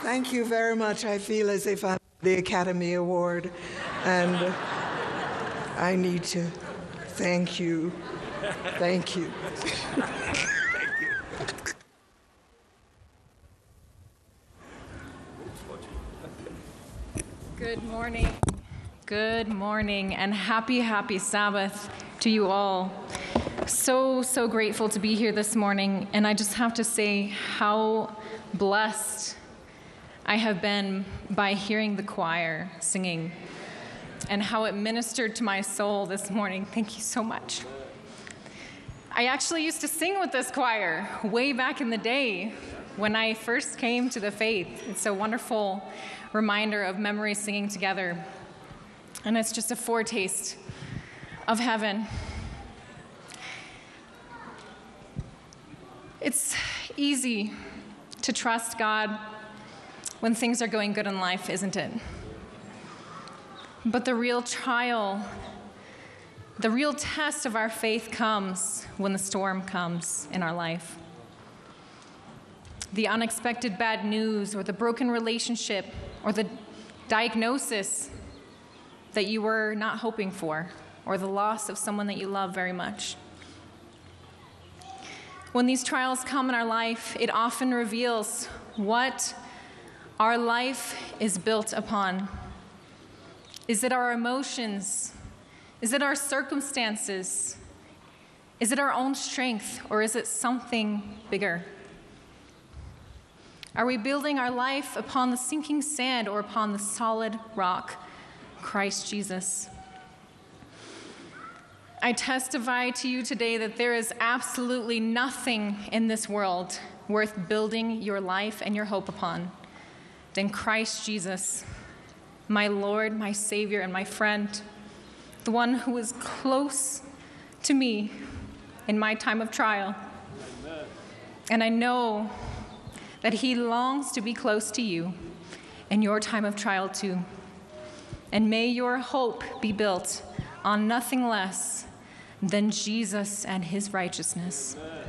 Thank you very much. I feel as if I'm the Academy Award, and I need to thank you. Thank you. Good morning. Good morning, and happy Sabbath to you all. So grateful to be here this morning, and I just have to say how blessed I have been by hearing the choir singing and how it ministered to my soul this morning. Thank you so much. I actually used to sing with this choir way back in the day when I first came to the faith. It's a wonderful reminder of memories singing together, and it's just a foretaste of heaven. It's easy to trust God when things are going good in life, isn't it? But the real trial, the real test of our faith comes when the storm comes in our life. The unexpected bad news, or the broken relationship, or the diagnosis that you were not hoping for, or the loss of someone that you love very much. When these trials come in our life, it often reveals what our life is built upon. Is it our emotions? Is it our circumstances? Is it our own strength, or is it something bigger? Are we building our life upon the sinking sand or upon the solid rock, Christ Jesus? I testify to you today that there is absolutely nothing in this world worth building your life and your hope upon than Christ Jesus, my Lord, my Savior, and my friend, the one who is close to me in my time of trial. Amen. And I know that he longs to be close to you in your time of trial too. And may your hope be built on nothing less than Jesus and his righteousness. Amen.